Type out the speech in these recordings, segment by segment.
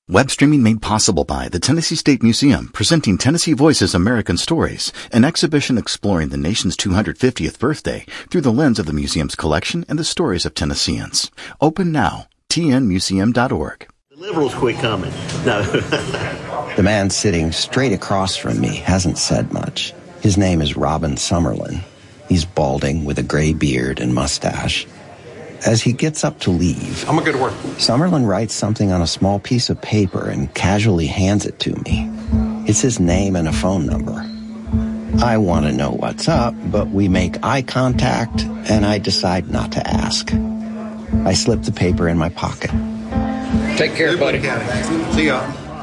Web streaming made possible by the Tennessee State Museum, presenting Tennessee Voices American Stories, an exhibition exploring the nation's 250th birthday through the lens of the museum's collection and the stories of Tennesseans. Open now, tnmuseum.org. The liberals quit coming. No. The man sitting straight across from me hasn't said much. His name is Robin Summerlin. He's balding with a gray beard and mustache. As he gets up to leave, I'm gonna go to work. Summerlin writes something on a small piece of paper and casually hands it to me. It's his name and a phone number. I want to know what's up, but we make eye contact, and I decide not to ask. I slip the paper in my pocket. Take care, buddy. See ya.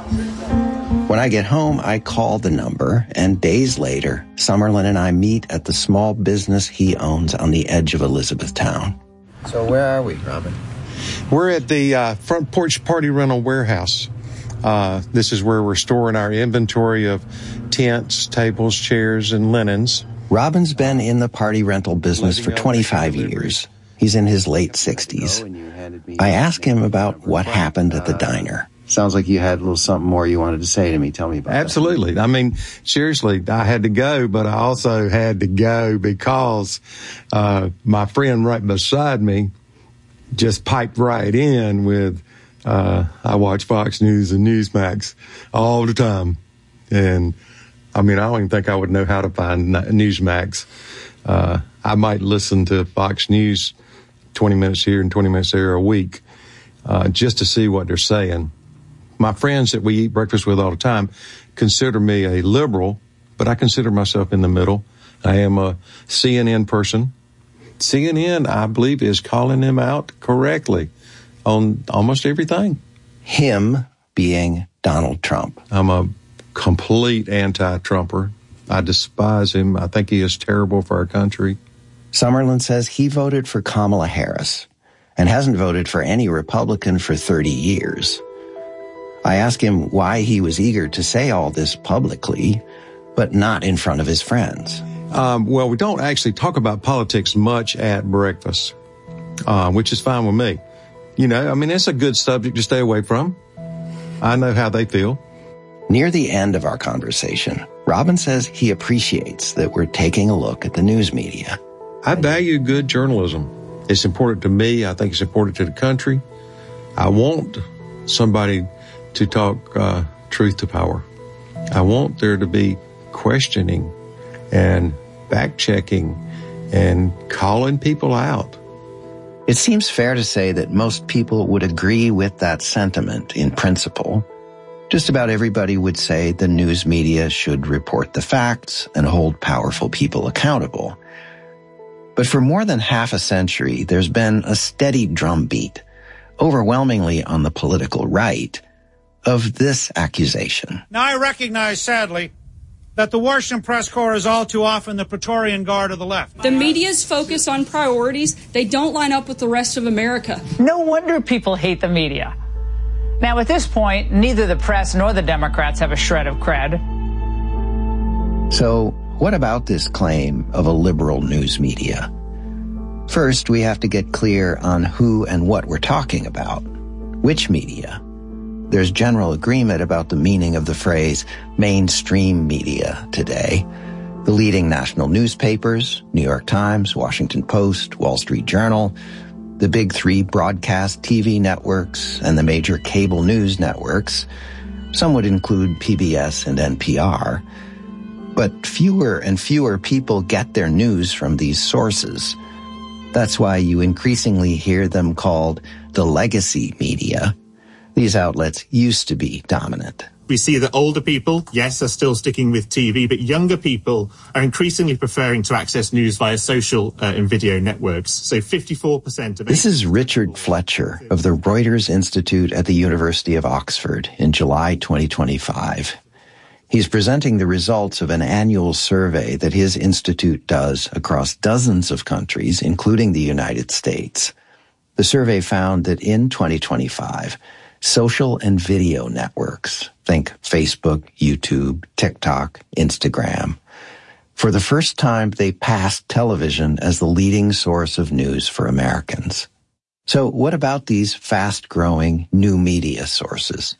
When I get home, I call the number, and days later, Summerlin and I meet at the small business he owns on the edge of Elizabethtown. So where are we, Robin? We're at the Front Porch Party Rental Warehouse. This is where we're storing our inventory of tents, tables, chairs, and linens. Robin's been in the party rental business for 25 years. He's in his late 60s. I ask him about what happened at the diner. Sounds like you had a little something more you wanted to say to me. Tell me about that. Absolutely. I mean, seriously, I had to go, but I also had to go because my friend right beside me just piped right in with, I watch Fox News and Newsmax all the time. And, I mean, I don't even think I would know how to find Newsmax. I might listen to Fox News 20 minutes here and 20 minutes there a week just to see what they're saying. My friends that we eat breakfast with all the time consider me a liberal, but I consider myself in the middle. I am a CNN person. CNN, I believe, is calling them out correctly on almost everything. Him being Donald Trump. I'm a complete anti-Trumper. I despise him. I think he is terrible for our country. Summerlin says he voted for Kamala Harris and hasn't voted for any Republican for 30 years. I ask him why he was eager to say all this publicly, but not in front of his friends. Well, we don't actually talk about politics much at breakfast, which is fine with me. You know, I mean, it's a good subject to stay away from. I know how they feel. Near the end of our conversation, Robin says he appreciates that we're taking a look at the news media. I value good journalism. It's important to me. I think it's important to the country. I want somebody to talk truth to power. I want there to be questioning and fact-checking and calling people out. It seems fair to say that most people would agree with that sentiment in principle. Just about everybody would say the news media should report the facts and hold powerful people accountable. But for more than half a century, there's been a steady drumbeat, overwhelmingly on the political right, of this accusation. Now, I recognize, sadly, that the Washington press corps is all too often the Praetorian Guard of the left. The media's focus on priorities, they don't line up with the rest of America. No wonder people hate the media. Now, at this point, neither the press nor the Democrats have a shred of cred. So, what about this claim of a liberal news media? First, we have to get clear on who and what we're talking about. Which media? There's general agreement about the meaning of the phrase mainstream media today. The leading national newspapers, New York Times, Washington Post, Wall Street Journal, the big three broadcast TV networks, and the major cable news networks. Some would include PBS and NPR. But fewer and fewer people get their news from these sources. That's why you increasingly hear them called the legacy media. These outlets used to be dominant. We see that older people, yes, are still sticking with TV, but younger people are increasingly preferring to access news via social and video networks. So 54% of... This is Richard Fletcher of the Reuters Institute at the University of Oxford in July 2025. He's presenting the results of an annual survey that his institute does across dozens of countries, including the United States. The survey found that in 2025, social and video networks, think Facebook, YouTube, TikTok, Instagram, for the first time they passed television as the leading source of news for Americans. So what about these fast-growing new media sources?